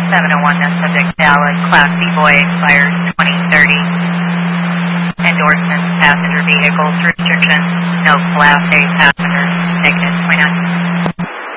701, that subject valid. Class B boy expires 2030. Endorsements, passenger vehicles, restrictions, no Class A passenger.